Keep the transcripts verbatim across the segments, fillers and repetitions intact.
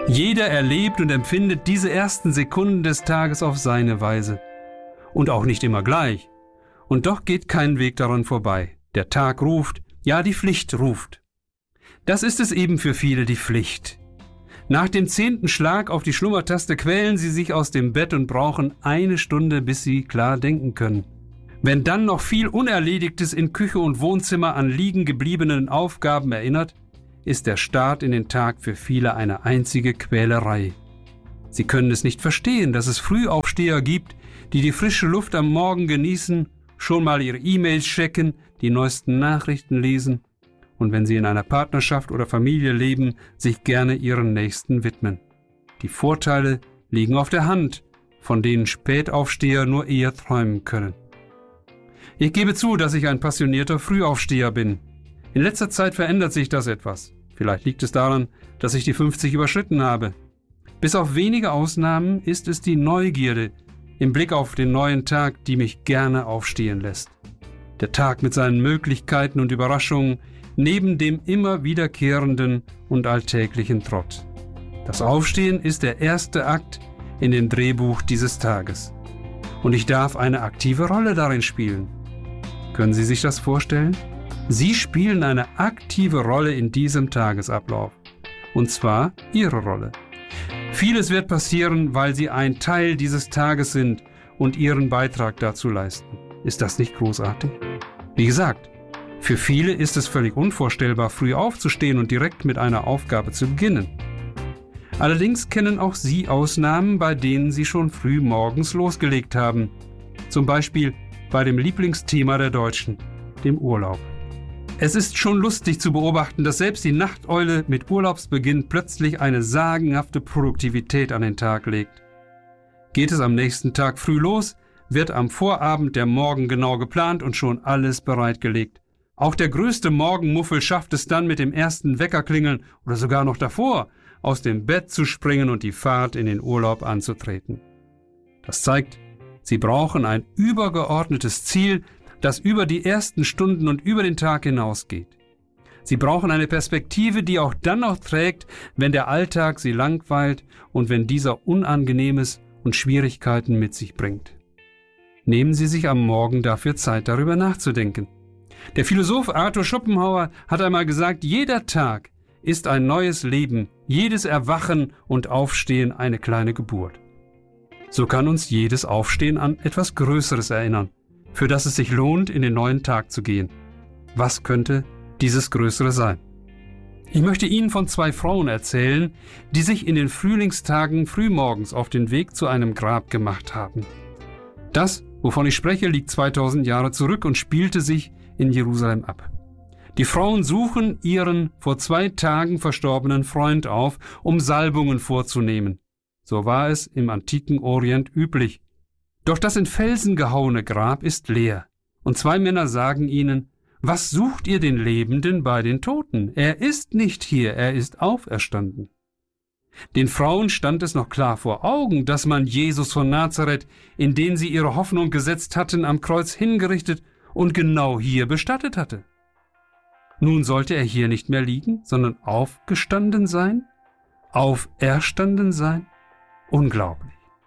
Jeder erlebt und empfindet diese ersten Sekunden des Tages auf seine Weise. Und auch nicht immer gleich. Und doch geht kein Weg daran vorbei. Der Tag ruft, ja, die Pflicht ruft. Das ist es eben für viele, die Pflicht. Nach dem zehnten Schlag auf die Schlummertaste quälen sie sich aus dem Bett und brauchen eine Stunde, bis sie klar denken können. Wenn dann noch viel Unerledigtes in Küche und Wohnzimmer an liegen gebliebenen Aufgaben erinnert, ist der Start in den Tag für viele eine einzige Quälerei. Sie können es nicht verstehen, dass es Frühaufsteher gibt, die die frische Luft am Morgen genießen, schon mal ihre E-Mails checken, die neuesten Nachrichten lesen und wenn sie in einer Partnerschaft oder Familie leben, sich gerne ihren Nächsten widmen. Die Vorteile liegen auf der Hand, von denen Spätaufsteher nur eher träumen können. Ich gebe zu, dass ich ein passionierter Frühaufsteher bin. In letzter Zeit verändert sich das etwas. Vielleicht liegt es daran, dass ich die fünfzig überschritten habe. Bis auf wenige Ausnahmen ist es die Neugierde im Blick auf den neuen Tag, die mich gerne aufstehen lässt. Der Tag mit seinen Möglichkeiten und Überraschungen neben dem immer wiederkehrenden und alltäglichen Trott. Das Aufstehen ist der erste Akt in dem Drehbuch dieses Tages. Und ich darf eine aktive Rolle darin spielen. Können Sie sich das vorstellen? Sie spielen eine aktive Rolle in diesem Tagesablauf. Und zwar Ihre Rolle. Vieles wird passieren, weil Sie ein Teil dieses Tages sind und Ihren Beitrag dazu leisten. Ist das nicht großartig? Wie gesagt, für viele ist es völlig unvorstellbar, früh aufzustehen und direkt mit einer Aufgabe zu beginnen. Allerdings kennen auch Sie Ausnahmen, bei denen Sie schon früh morgens losgelegt haben. Zum Beispiel bei dem Lieblingsthema der Deutschen, dem Urlaub. Es ist schon lustig zu beobachten, dass selbst die Nachteule mit Urlaubsbeginn plötzlich eine sagenhafte Produktivität an den Tag legt. Geht es am nächsten Tag früh los, wird am Vorabend der Morgen genau geplant und schon alles bereitgelegt. Auch der größte Morgenmuffel schafft es dann mit dem ersten Weckerklingeln oder sogar noch davor, aus dem Bett zu springen und die Fahrt in den Urlaub anzutreten. Das zeigt, Sie brauchen ein übergeordnetes Ziel, das über die ersten Stunden und über den Tag hinausgeht. Sie brauchen eine Perspektive, die auch dann noch trägt, wenn der Alltag Sie langweilt und wenn dieser Unangenehmes und Schwierigkeiten mit sich bringt. Nehmen Sie sich am Morgen dafür Zeit, darüber nachzudenken. Der Philosoph Arthur Schopenhauer hat einmal gesagt, jeder Tag ist ein neues Leben, jedes Erwachen und Aufstehen eine kleine Geburt. So kann uns jedes Aufstehen an etwas Größeres erinnern, für das es sich lohnt, in den neuen Tag zu gehen. Was könnte dieses Größere sein? Ich möchte Ihnen von zwei Frauen erzählen, die sich in den Frühlingstagen frühmorgens auf den Weg zu einem Grab gemacht haben. Das, wovon ich spreche, liegt zweitausend Jahre zurück und spielte sich in Jerusalem ab. Die Frauen suchen ihren vor zwei Tagen verstorbenen Freund auf, um Salbungen vorzunehmen. So war es im antiken Orient üblich. Doch das in Felsen gehauene Grab ist leer, und zwei Männer sagen ihnen, was sucht ihr den Lebenden bei den Toten? Er ist nicht hier, er ist auferstanden. Den Frauen stand es noch klar vor Augen, dass man Jesus von Nazareth, in den sie ihre Hoffnung gesetzt hatten, am Kreuz hingerichtet und genau hier bestattet hatte. Nun sollte er hier nicht mehr liegen, sondern aufgestanden sein? Auferstanden sein? Unglaublich.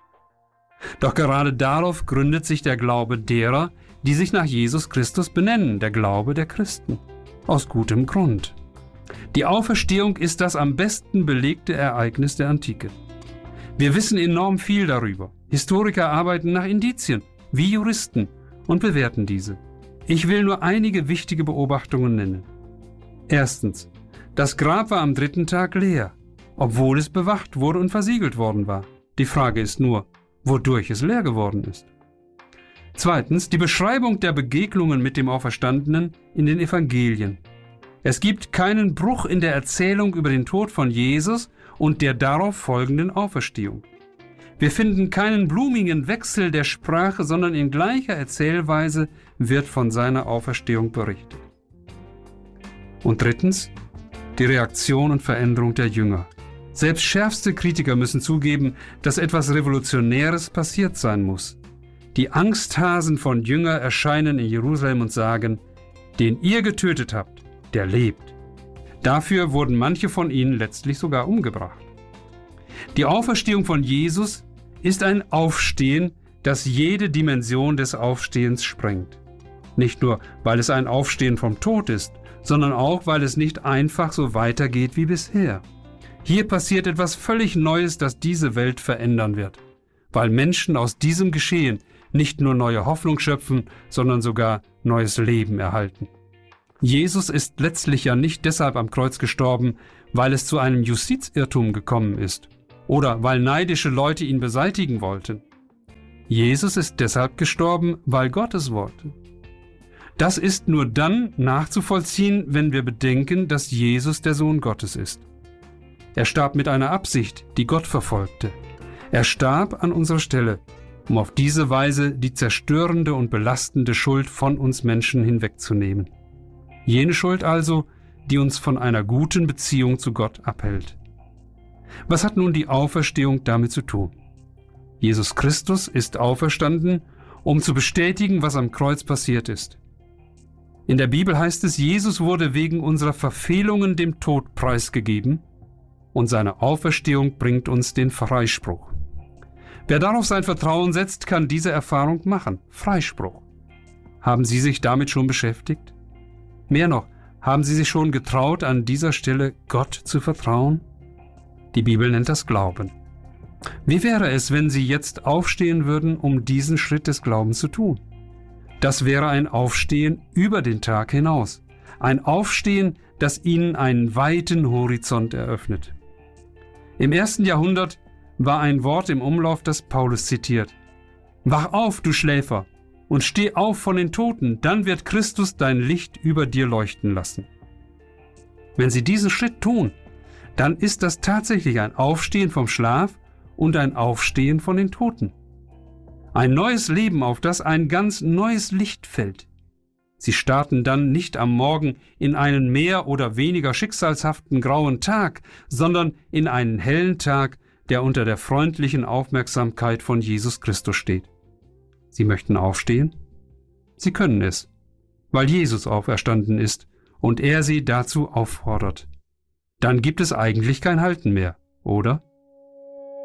Doch gerade darauf gründet sich der Glaube derer, die sich nach Jesus Christus benennen, der Glaube der Christen. Aus gutem Grund. Die Auferstehung ist das am besten belegte Ereignis der Antike. Wir wissen enorm viel darüber. Historiker arbeiten nach Indizien, wie Juristen, und bewerten diese. Ich will nur einige wichtige Beobachtungen nennen. Erstens, das Grab war am dritten Tag leer, obwohl es bewacht wurde und versiegelt worden war. Die Frage ist nur, wodurch es leer geworden ist. Zweitens, die Beschreibung der Begegnungen mit dem Auferstandenen in den Evangelien. Es gibt keinen Bruch in der Erzählung über den Tod von Jesus und der darauf folgenden Auferstehung. Wir finden keinen blumigen Wechsel der Sprache, sondern in gleicher Erzählweise wird von seiner Auferstehung berichtet. Und drittens, die Reaktion und Veränderung der Jünger. Selbst schärfste Kritiker müssen zugeben, dass etwas Revolutionäres passiert sein muss. Die Angsthasen von Jünger erscheinen in Jerusalem und sagen, den ihr getötet habt, der lebt. Dafür wurden manche von ihnen letztlich sogar umgebracht. Die Auferstehung von Jesus ist ein Aufstehen, das jede Dimension des Aufstehens sprengt. Nicht nur, weil es ein Aufstehen vom Tod ist, sondern auch, weil es nicht einfach so weitergeht wie bisher. Hier passiert etwas völlig Neues, das diese Welt verändern wird, weil Menschen aus diesem Geschehen nicht nur neue Hoffnung schöpfen, sondern sogar neues Leben erhalten. Jesus ist letztlich ja nicht deshalb am Kreuz gestorben, weil es zu einem Justizirrtum gekommen ist oder weil neidische Leute ihn beseitigen wollten. Jesus ist deshalb gestorben, weil Gott es wollte. Das ist nur dann nachzuvollziehen, wenn wir bedenken, dass Jesus der Sohn Gottes ist. Er starb mit einer Absicht, die Gott verfolgte. Er starb an unserer Stelle, um auf diese Weise die zerstörende und belastende Schuld von uns Menschen hinwegzunehmen. Jene Schuld also, die uns von einer guten Beziehung zu Gott abhält. Was hat nun die Auferstehung damit zu tun? Jesus Christus ist auferstanden, um zu bestätigen, was am Kreuz passiert ist. In der Bibel heißt es, Jesus wurde wegen unserer Verfehlungen dem Tod preisgegeben und seine Auferstehung bringt uns den Freispruch. Wer darauf sein Vertrauen setzt, kann diese Erfahrung machen. Freispruch. Haben Sie sich damit schon beschäftigt? Mehr noch, haben Sie sich schon getraut, an dieser Stelle Gott zu vertrauen? Die Bibel nennt das Glauben. Wie wäre es, wenn Sie jetzt aufstehen würden, um diesen Schritt des Glaubens zu tun? Das wäre ein Aufstehen über den Tag hinaus. Ein Aufstehen, das Ihnen einen weiten Horizont eröffnet. Im ersten Jahrhundert war ein Wort im Umlauf, das Paulus zitiert. Wach auf, du Schläfer, und steh auf von den Toten, dann wird Christus dein Licht über dir leuchten lassen. Wenn Sie diesen Schritt tun, dann ist das tatsächlich ein Aufstehen vom Schlaf und ein Aufstehen von den Toten. Ein neues Leben, auf das ein ganz neues Licht fällt. Sie starten dann nicht am Morgen in einen mehr oder weniger schicksalshaften grauen Tag, sondern in einen hellen Tag, der unter der freundlichen Aufmerksamkeit von Jesus Christus steht. Sie möchten aufstehen? Sie können es, weil Jesus auferstanden ist und er Sie dazu auffordert. Dann gibt es eigentlich kein Halten mehr, oder?